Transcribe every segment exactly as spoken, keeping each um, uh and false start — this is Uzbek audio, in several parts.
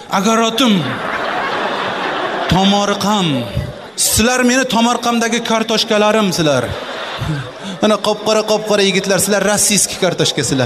Agarotim. Tomorqam. Sizlar meni tomorqamdagi kartoshkalarim sizlar. Ana qop-qora qop-qora yigitlar, sizlar rossiyskiy kartoshkasizlar.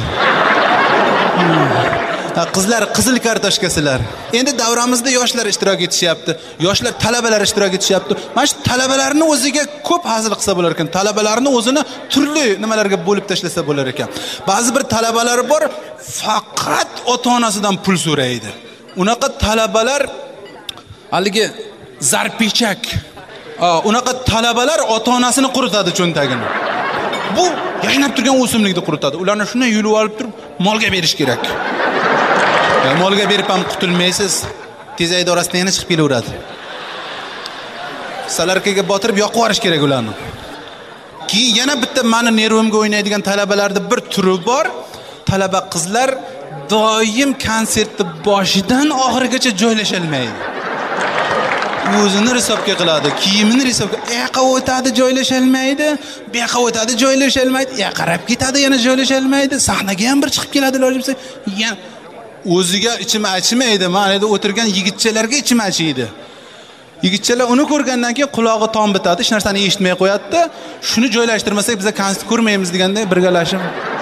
Qizlar qizil kartoshkasizlar. Endi davramizda yoshlar ishtirok etishyapti. Yoshlar talabalar ishtirok etishyapti. Mana shu talabalarni o'ziga ko'p hazil qilsa bo'lar ekan. Talabalarni o'zini turli nimalarga bo'lib tashlasa bo'lar ekan. Ba'zi bir talabalar bor, faqat ota-onasidan pul so'raydi. Unaqa talabalar haligi zarpichak. Unaqa talabalar ota-onasini quritadi cho'ntagini. Bu yashnab turgan o'simlikni quritadi. Ularni shunday yulib olib turib molga berish kerak. Ya, molga berib ham qutulmaysiz. Tezayda orasidan yana chiqib kelaveradi. Salarkaga botirib yoqib yuborish kerak ularni. Keyin yana bitta meni nervimga o'ynaydigan talabalarda bir turi bor. Talaba qizlar doim konsertni boshidan oxirigacha joylasha olmaydi. O'zini hisobga qiladi, kiyimini hisobga, u yoqqa o'tadi, joylasha olmaydi, bu yoqqa o'tadi, joylasha olmaydi, u yoqqa qarab ketadi, yana joylasha olmaydi, sahnaga ham bir chiqib keladi, iloji bo'lsa, yana o'ziga ichim achimaydi, mana yerda o'tirgan yigitchalarga ichim achiydi. Yigitchalar uni ko'rgandan keyin qulog'i tom bitadi, hech narsani eshitmay qo'yadi-da, shuni joylashtirmasak biz konsert ko'rmaymiz deganda birgalashib.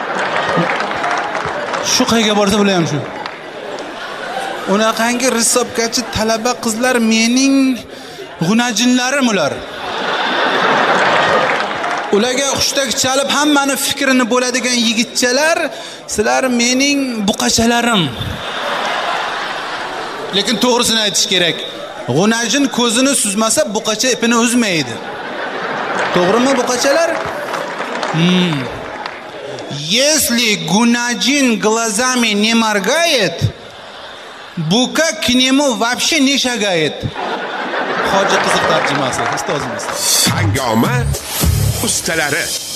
Shu qayga borsa bular ham shu. Unaqangi risobgachi talaba qizlar mening g'unajinlarim ular. Ularga xushtak chalib hammani fikrini bo'ladigan yigitchalar, sizlar mening buqachalarim. Lekin to'g'risini aytish kerak. G'unajin ko'zini suzmasa buqacha ipini uzmaydi. To'g'rimi buqachalar? Hmm. Если гунajin глазами не моргает, buka к нему вообще не шагает. Hoji qiziq tarjimasi ustozimiz. Hangoma ustalari